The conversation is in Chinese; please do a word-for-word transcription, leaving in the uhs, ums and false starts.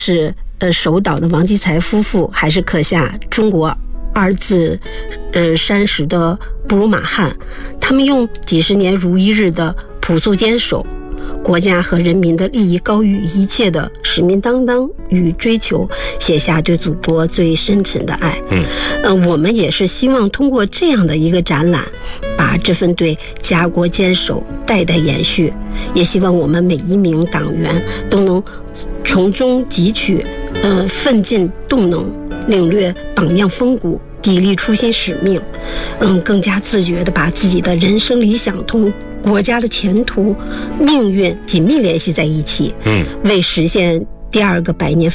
是呃守岛的王继才夫妇，还是刻下中国二字呃山石的布鲁马汉，他们用几十年如一日的朴素坚守，国家和人民的利益高于一切的使命担当与追求，写下对祖国最深沉的爱。嗯，呃，我们也是希望通过这样的一个展览，把这份对家国坚守代代延续，也希望我们每一名党员都能从中汲取呃奋进动能，领略榜样风骨，砥砺初心使命，嗯，更加自觉地把自己的人生理想同国家的前途命运紧密联系在一起，嗯，为实现第二个百年